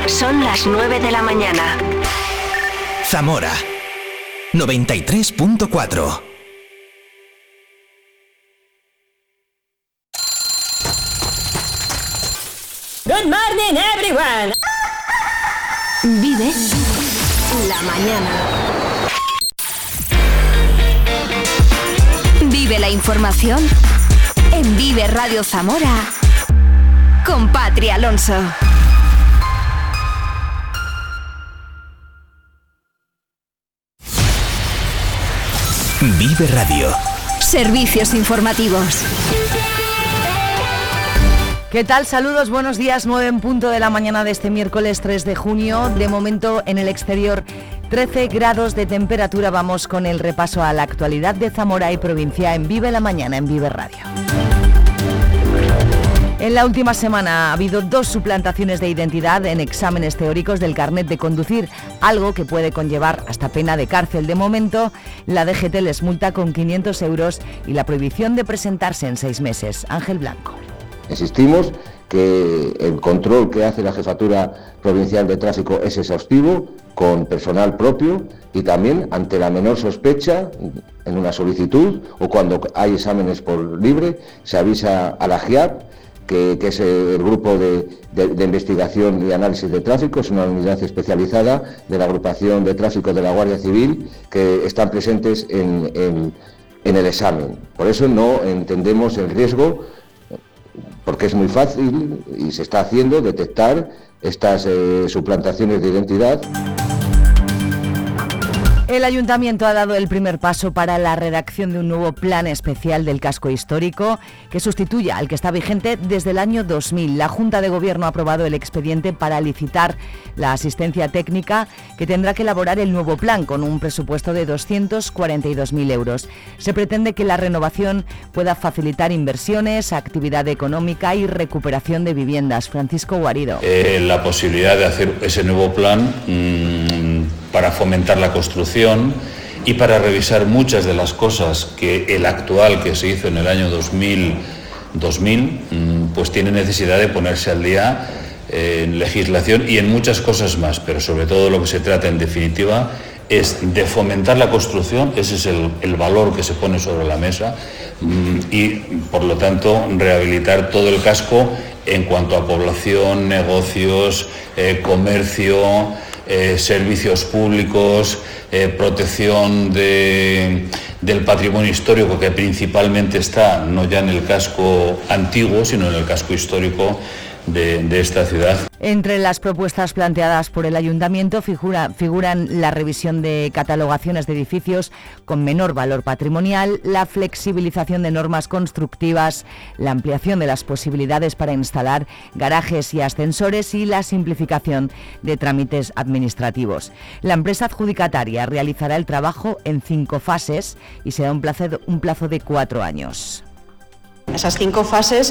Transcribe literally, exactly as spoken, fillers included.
Son las nueve de la mañana. Zamora noventa y tres punto cuatro. Good morning, everyone. Vive la mañana. Vive la información en Vive Radio Zamora con Patri Alonso. Vive Radio. Servicios informativos. ¿Qué tal? Saludos, buenos días, nueve en punto de la mañana de este miércoles tres de junio. De momento en el exterior trece grados de temperatura. Vamos con el repaso a la actualidad de Zamora y provincia en Vive la Mañana en Vive Radio. En la última semana ha habido dos suplantaciones de identidad en exámenes teóricos del carnet de conducir, algo que puede conllevar hasta pena de cárcel. De momento, la D G T les multa con quinientos euros y la prohibición de presentarse en seis meses. Ángel Blanco. Insistimos que el control que hace la Jefatura Provincial de Tráfico es exhaustivo, con personal propio y también ante la menor sospecha en una solicitud o cuando hay exámenes por libre, se avisa a la G I A P, que, que es el grupo de, de, de investigación y análisis de tráfico, es una unidad especializada de la agrupación de tráfico de la Guardia Civil que están presentes en, en, en el examen. Por eso no entendemos el riesgo, porque es muy fácil y se está haciendo detectar estas eh, suplantaciones de identidad. El Ayuntamiento ha dado el primer paso para la redacción de un nuevo plan especial del casco histórico que sustituya al que está vigente desde el año dos mil. La Junta de Gobierno ha aprobado el expediente para licitar la asistencia técnica que tendrá que elaborar el nuevo plan con un presupuesto de doscientos cuarenta y dos mil euros. Se pretende que la renovación pueda facilitar inversiones, actividad económica y recuperación de viviendas. Francisco Guarido. Eh, la posibilidad de hacer ese nuevo plan mmm, para fomentar la construcción y para revisar muchas de las cosas que el actual que se hizo en el año dos mil, pues tiene necesidad de ponerse al día en legislación y en muchas cosas más, pero sobre todo lo que se trata en definitiva es de fomentar la construcción. Ese es el, el valor que se pone sobre la mesa y por lo tanto rehabilitar todo el casco en cuanto a población, negocios, eh, comercio, Eh, servicios públicos, eh, protección de, del patrimonio histórico que principalmente está no ya en el casco antiguo sino en el casco histórico de, de esta ciudad. Entre las propuestas planteadas por el Ayuntamiento figura, figuran la revisión de catalogaciones de edificios con menor valor patrimonial, la flexibilización de normas constructivas, la ampliación de las posibilidades para instalar garajes y ascensores y la simplificación de trámites administrativos. La empresa adjudicataria realizará el trabajo en cinco fases y será un plazo, un plazo de cuatro años. Esas cinco fases